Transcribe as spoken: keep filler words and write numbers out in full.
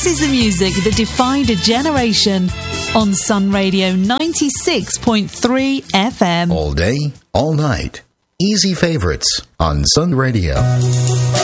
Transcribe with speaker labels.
Speaker 1: is the music that defined a generation on Sun Radio ninety-six point three F M.
Speaker 2: All day, all night. Easy favorites on Sun Radio.